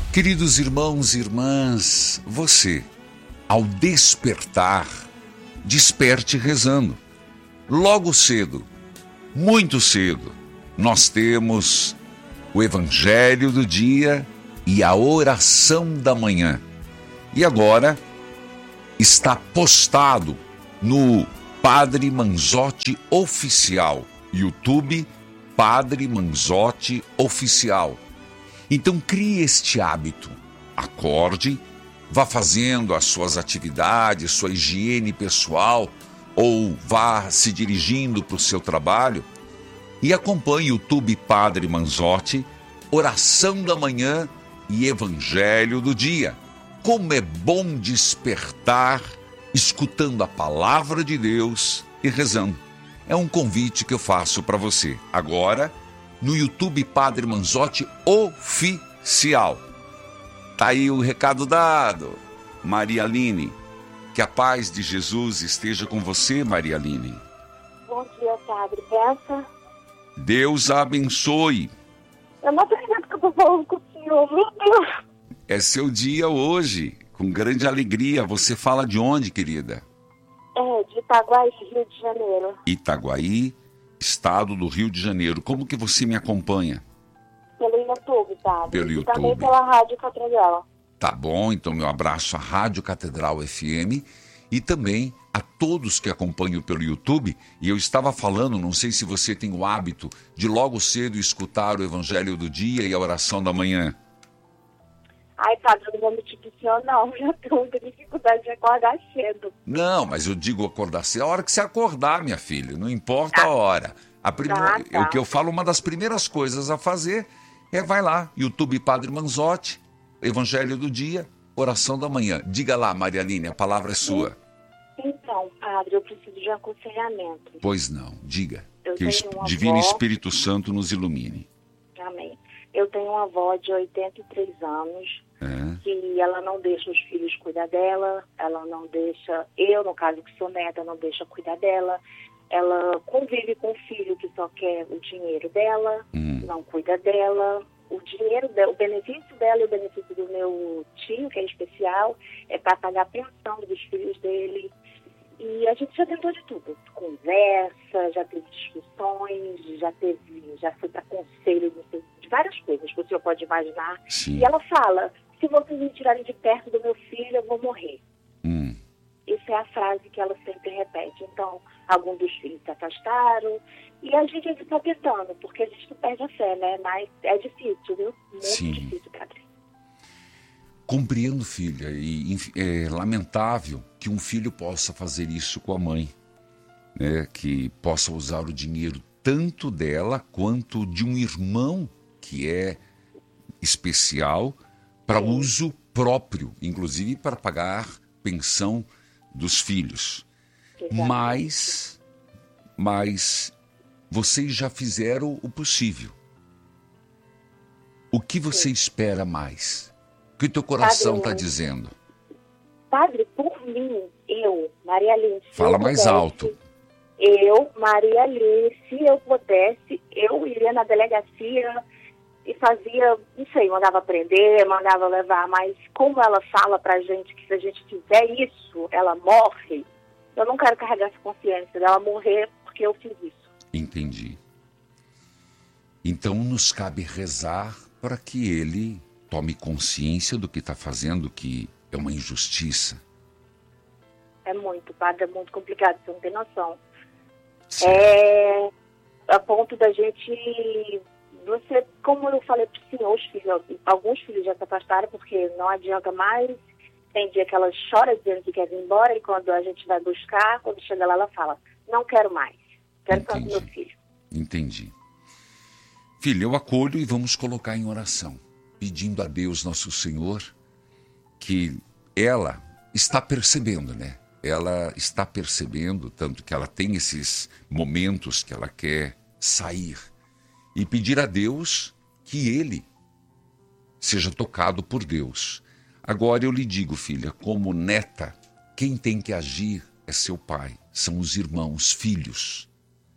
Queridos irmãos e irmãs, você, ao despertar, desperte rezando. Logo cedo, muito cedo, nós temos o Evangelho do dia e a oração da manhã. E agora está postado no Padre Manzotti Oficial, YouTube Padre Manzotti Oficial. Então crie este hábito, acorde, vá fazendo as suas atividades, sua higiene pessoal, ou vá se dirigindo para o seu trabalho e acompanhe o YouTube Padre Manzotti, Oração da Manhã e Evangelho do Dia. Como é bom despertar escutando a Palavra de Deus e rezando. É um convite que eu faço para você. Agora, no YouTube Padre Manzotti Oficial. Tá aí o recado dado, Maria Aline. Que a paz de Jesus esteja com você, Maria Aline. Bom dia, Padre. Peça. Deus a abençoe. Eu não acredito que eu tô falando com o senhor, meu Deus. É seu dia hoje, com grande alegria. Você fala de onde, querida? De Itaguaí, Rio de Janeiro. Itaguaí, estado do Rio de Janeiro. Como que você me acompanha? Pelo YouTube, Padre. Pelo YouTube. E também pela Rádio Catedral. Tá bom, então meu abraço à Rádio Catedral FM e também a todos que acompanham pelo YouTube. E eu estava falando, não sei se você tem o hábito de logo cedo escutar o Evangelho do dia e a oração da manhã. Ai, Padre, eu não vou mentir pro senhor, não. Já tenho muita dificuldade de acordar cedo. Não, mas eu digo acordar cedo, a hora que você acordar, minha filha, não importa a hora. O que eu falo, uma das primeiras coisas a fazer é vai lá, YouTube Padre Manzotti, Evangelho do dia, oração da manhã. Diga lá, Maria Aline, a palavra é sua. Então, Padre, eu preciso de um aconselhamento. Pois não, diga. Eu Que tenho o Divino Espírito Santo nos ilumine. Amém. Eu tenho uma avó de 83 anos, que ela não deixa os filhos cuidar dela, ela não deixa, eu, no caso que sou neta, não deixa cuidar dela. Ela convive com o filho que só quer o dinheiro dela, não cuida dela. O dinheiro dela, o benefício dela e o benefício do meu tio, que é especial, é para pagar a pensão dos filhos dele. E a gente já tentou de tudo. Conversa, já teve discussões, já foi para conselho de várias coisas que o senhor pode imaginar. Sim. E ela fala, se vocês me tirarem de perto do meu filho, eu vou morrer. Essa é a frase que ela sempre repete. Então, alguns dos filhos se afastaram e a gente está tentando, porque a gente não perde a fé, né? Mas é difícil, viu? Muito difícil, Padre. Compreendo, filha, e é lamentável que um filho possa fazer isso com a mãe, né? Que possa usar o dinheiro tanto dela quanto de um irmão que é especial para uso próprio, inclusive para pagar pensão dos filhos. Mas vocês já fizeram o possível. O que você espera mais? O que o teu coração está dizendo? Padre, por mim, eu, Maria Aline... Fala mais alto. Eu, Maria Aline, se eu pudesse, eu iria na delegacia e fazia, não sei, mandava prender, mandava levar, mas como ela fala pra gente que se a gente fizer isso, ela morre, eu não quero carregar essa consciência dela morrer porque eu fiz isso. Entendi. Então nos cabe rezar para que ele tome consciência do que está fazendo, que é uma injustiça. É muito, Padre, é muito complicado, você não tem noção. Sim. A ponto da gente... Você, como eu falei para o senhor, alguns filhos já se afastaram porque não adianta mais. Tem dia que ela chora dizendo que quer vir embora e quando a gente vai buscar, quando chega lá ela fala, não quero mais, quero ficar com meu filho. Entendi. Filho, eu acolho e vamos colocar em oração, pedindo a Deus Nosso Senhor que ela está percebendo, né? Ela está percebendo, tanto que ela tem esses momentos que ela quer sair e pedir a Deus que ele seja tocado por Deus. Agora eu lhe digo, filha, como neta, quem tem que agir é seu pai, são os irmãos, filhos.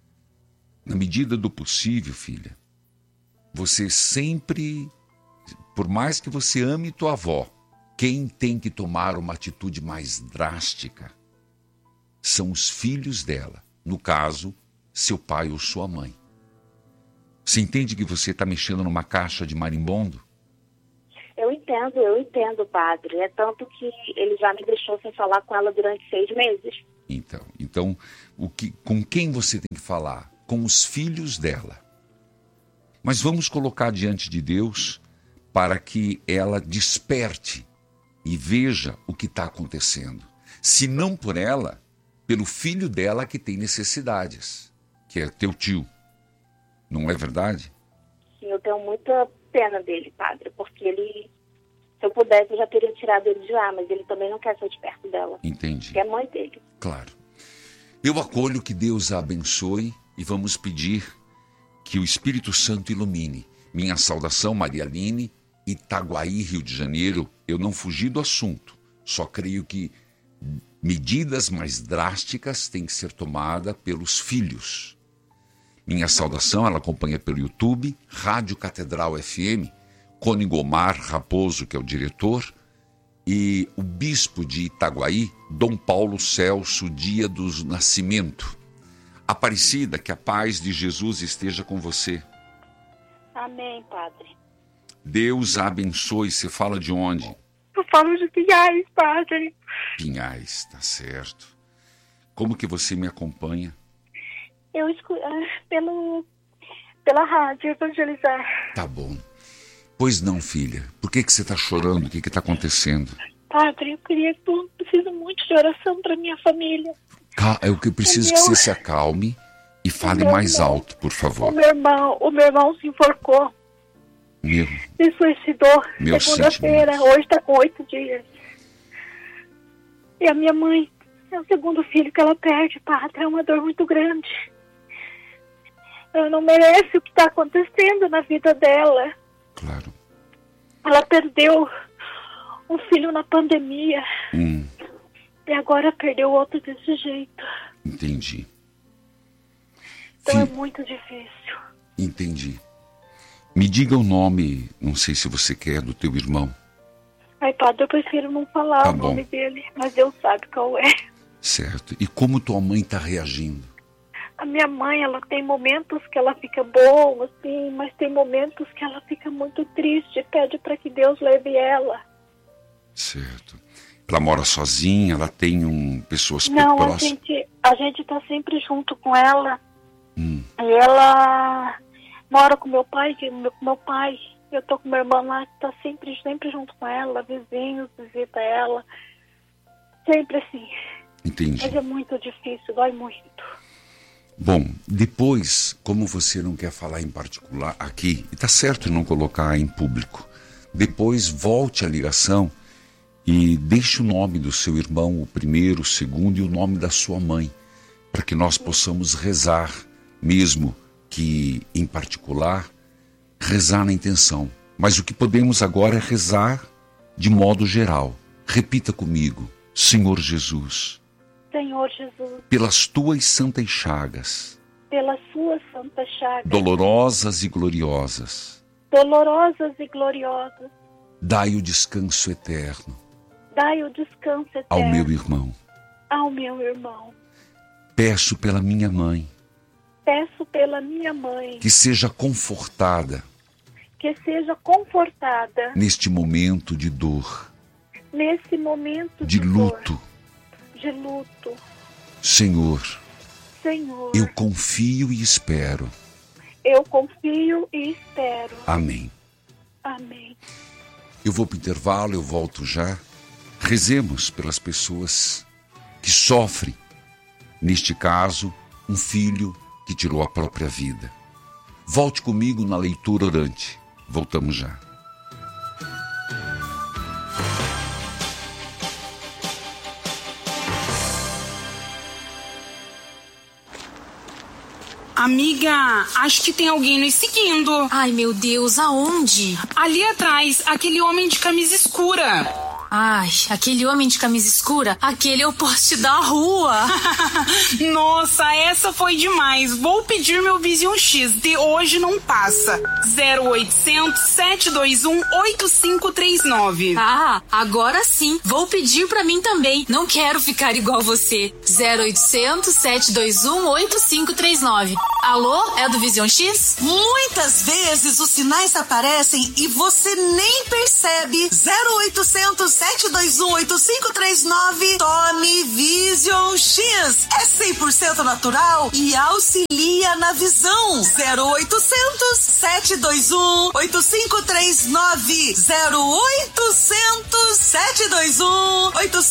Na medida do possível, filha, você sempre por mais que você ame tua avó, quem tem que tomar uma atitude mais drástica são os filhos dela. No caso, seu pai ou sua mãe. Você entende que você está mexendo numa caixa de marimbondo? Eu entendo, padre. É tanto que ele já me deixou sem falar com ela durante 6 meses. Então com quem você tem que falar? Com os filhos dela. Mas vamos colocar diante de Deus para que ela desperte e veja o que está acontecendo. Se não por ela, pelo filho dela que tem necessidades, que é teu tio. Não é verdade? Sim, eu tenho muita pena dele, padre, porque ele, se eu pudesse, eu já teria tirado ele de lá, mas ele também não quer sair de perto dela. Entendi. Que é a mãe dele. Claro. Eu acolho, que Deus a abençoe, e vamos pedir que o Espírito Santo ilumine. Minha saudação, Maria Aline, Itaguaí, Rio de Janeiro. Eu não fugi do assunto, só creio que medidas mais drásticas têm que ser tomadas pelos filhos. Minha saudação, ela acompanha pelo YouTube, Rádio Catedral FM, Cone Gomar Raposo, que é o diretor, e o bispo de Itaguaí, Dom Paulo Celso Dia do Nascimento. Aparecida, que a paz de Jesus esteja com você. Amém, padre. Deus a abençoe. Você fala de onde? Eu falo de Pinhais, padre. Pinhais, tá certo. Como que você me acompanha? Eu escuto pela rádio Evangelizar. Tá bom. Pois não, filha. Por que você está chorando? O que está acontecendo? Padre, eu preciso muito de oração para minha família. Eu que preciso que você se acalme e fale mais alto, por favor. O meu irmão se enforcou. Se suicidou segunda-feira. Hoje está com 8 dias. E a minha mãe é o segundo filho que ela perde, padre. É uma dor muito grande. Ela não merece o que está acontecendo na vida dela. Claro. Ela perdeu um filho na pandemia. E agora perdeu outro desse jeito. Entendi. Então é muito difícil. Entendi. Me diga o nome, não sei se você quer, do teu irmão. Ai, padre, eu prefiro não falar o nome dele, mas Deus sabe qual é. Certo. E como tua mãe está reagindo? A minha mãe, ela tem momentos que ela fica boa, assim, mas tem momentos que ela fica muito triste e pede para que Deus leve ela. Certo. Ela mora sozinha? Ela tem pessoas próximas? Não, a gente tá sempre junto com ela. E ela mora com meu pai, eu tô com meu irmão lá, que tá sempre junto com ela, vizinhos, visita ela. Sempre assim. Entendi. Mas é muito difícil, dói muito. Bom, depois, como você não quer falar em particular aqui, e tá certo não colocar em público, depois volte a ligação e deixe o nome do seu irmão, o primeiro, o segundo, e o nome da sua mãe, para que nós possamos rezar, mesmo que, em particular, rezar na intenção. Mas o que podemos agora é rezar de modo geral. Repita comigo: Senhor Jesus. Senhor Jesus, pelas tuas santas chagas, dolorosas e gloriosas, dai o descanso eterno, ao meu irmão. Peço pela minha mãe, que seja confortada, neste momento de dor, de luto. Senhor, eu confio e espero. Amém. Eu vou para o intervalo, eu volto já. Rezemos pelas pessoas que sofrem. Neste caso, um filho que tirou a própria vida. Volte comigo na leitura orante. Voltamos já. Amiga, acho que tem alguém nos seguindo. Ai, meu Deus, aonde? Ali atrás, aquele homem de camisa escura. Ai, aquele homem de camisa escura, aquele é o poste da rua. Nossa, essa foi demais. Vou pedir meu Vision X, de hoje não passa. 0800 721 8539. Ah, agora sim. Vou pedir pra mim também. Não quero ficar igual você. 0800 721 8539. Alô, é do Vision X? Muitas vezes os sinais aparecem e você nem percebe. 0800 721 8539. Tome Vision X. É 100% natural e auxilia na visão. 0800 721 8539. 0800 721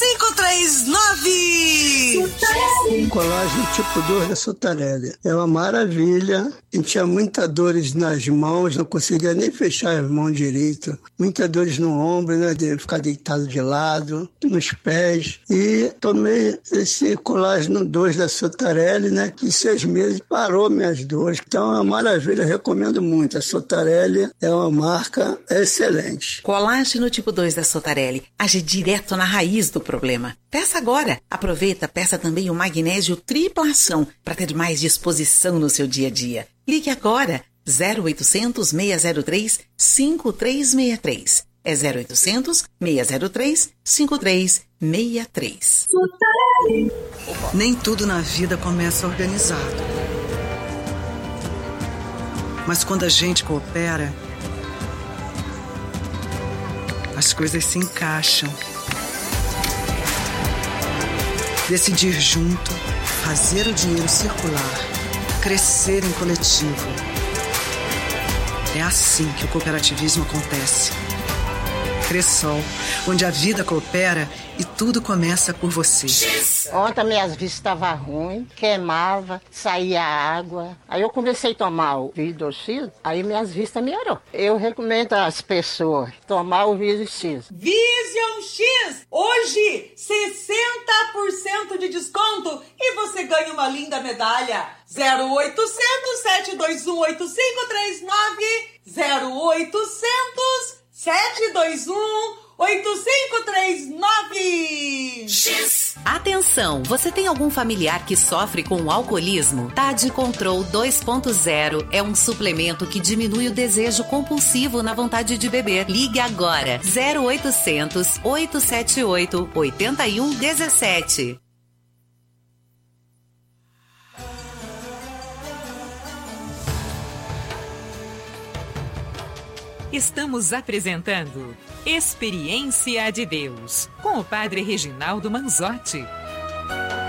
8539. Colágeno tipo 2 da Sotarelli. É uma maravilha. Eu tinha muitas dores nas mãos, não conseguia nem fechar as mãos direito. Muitas dores no ombro, né? De ficar deitado de lado, nos pés. E tomei esse colágeno 2 da Sotarelli, né? Que em 6 meses parou minhas dores. Então é uma maravilha, eu recomendo muito. A Sotarelli é uma marca excelente. Colágeno tipo 2 da Sotarelli age direto na raiz do problema. Peça agora. Aproveita, peça também o magnésio tripla ação para ter mais disposição no seu dia a dia. Ligue agora. 0800 603 5363. É 0800 603 5363. Nem tudo na vida começa organizado. Mas quando a gente coopera, as coisas se encaixam. Decidir junto, fazer o dinheiro circular, crescer em coletivo. É assim que o cooperativismo acontece. Cressol, onde a vida coopera e tudo começa por você. Ontem minhas vistas estavam ruins, queimava, saía água. Aí eu comecei a tomar o Vision X, aí minhas vistas melhorou. Eu recomendo às pessoas tomar o Vision X. Vision X! Hoje, 60% de desconto e você ganha uma linda medalha. 0800 721 8539. 0800 721 8539. X. Atenção, você tem algum familiar que sofre com alcoolismo? TAD Control 2.0 é um suplemento que diminui o desejo compulsivo na vontade de beber. Ligue agora. 0800 878 8117. Estamos apresentando Experiência de Deus, com o Padre Reginaldo Manzotti.